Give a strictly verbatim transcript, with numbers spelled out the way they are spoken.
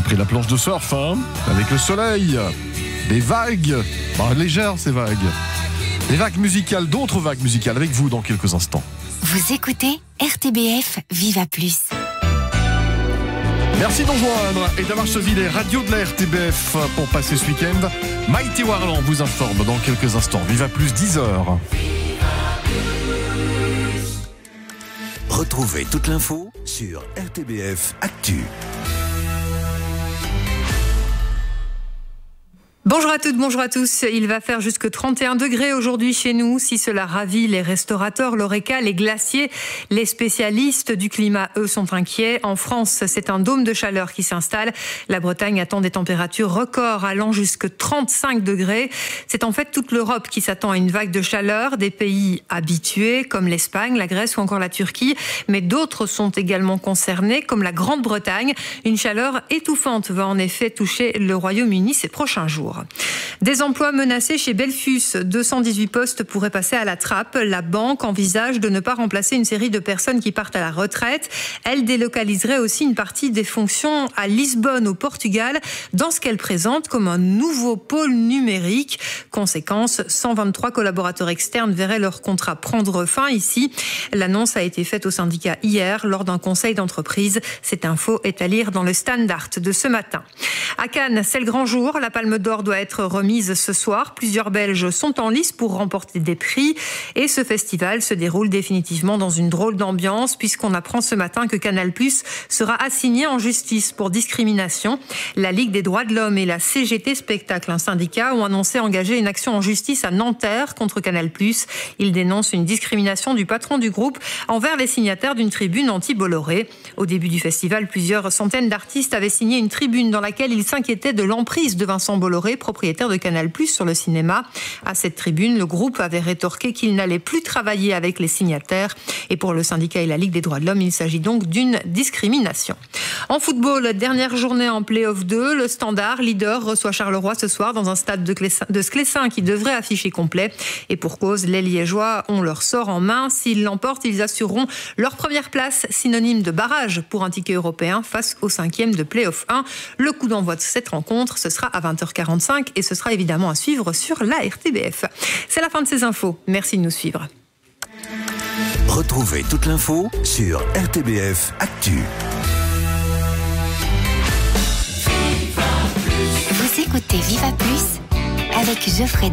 pris la planche de surf, hein, avec le soleil, des vagues, bah, légères ces vagues, des vagues musicales, d'autres vagues musicales avec vous dans quelques instants. Vous écoutez R T B F Viva Plus. Merci de nous rejoindre et d'avoir choisi les radios de la R T B F pour passer ce week-end. Maïté Warland vous informe dans quelques instants. Viva Plus, dix heures. Retrouvez toute l'info sur R T B F Actu. Bonjour à toutes, bonjour à tous. Il va faire jusque trente et un degrés aujourd'hui chez nous. Si cela ravit les restaurateurs, l'Horeca, les glaciers, les spécialistes du climat, eux, sont inquiets. En France, c'est un dôme de chaleur qui s'installe. La Bretagne attend des températures records allant jusque trente-cinq degrés. C'est en fait toute l'Europe qui s'attend à une vague de chaleur. Des pays habitués comme l'Espagne, la Grèce ou encore la Turquie. Mais d'autres sont également concernés comme la Grande-Bretagne. Une chaleur étouffante va en effet toucher le Royaume-Uni ces prochains jours. Des emplois menacés chez Belfus. deux cent dix-huit postes pourraient passer à la trappe. La banque envisage de ne pas remplacer une série de personnes qui partent à la retraite. Elle délocaliserait aussi une partie des fonctions à Lisbonne, au Portugal, dans ce qu'elle présente comme un nouveau pôle numérique. Conséquence, cent vingt-trois collaborateurs externes verraient leur contrat prendre fin ici. L'annonce a été faite au syndicat hier lors d'un conseil d'entreprise. Cette info est à lire dans le Standard de ce matin. À Cannes, c'est le grand jour. La Palme d'Or doit être remise ce soir. Plusieurs Belges sont en lice pour remporter des prix. Et ce festival se déroule définitivement dans une drôle d'ambiance puisqu'on apprend ce matin que Canal+ sera assigné en justice pour discrimination. La Ligue des droits de l'homme et la C G T Spectacle, un syndicat, ont annoncé engager une action en justice à Nanterre contre Canal+. Ils dénoncent une discrimination du patron du groupe envers les signataires d'une tribune anti-Bolloré. Au début du festival, plusieurs centaines d'artistes avaient signé une tribune dans laquelle ils s'inquiétaient de l'emprise de Vincent Bolloré, propriétaire de Canal+ sur le cinéma. À cette tribune, le groupe avait rétorqué qu'il n'allait plus travailler avec les signataires. Et pour le syndicat et la Ligue des droits de l'homme, il s'agit donc d'une discrimination. En football, dernière journée en play-off deux, le Standard, leader, reçoit Charleroi ce soir dans un stade de, Clessin, de Sclessin qui devrait afficher complet. Et pour cause, les Liégeois ont leur sort en main. S'ils l'emportent, ils assureront leur première place, synonyme de barrage pour un ticket européen face au cinquième de play-off un. Le coup d'envoi de cette rencontre, ce sera à vingt heures quarante-cinq et ce sera évidemment à suivre sur la R T B F. C'est la fin de ces infos. Merci de nous suivre. Retrouvez toute l'info sur R T B F Actu. Vous écoutez Viva Plus avec Geoffrey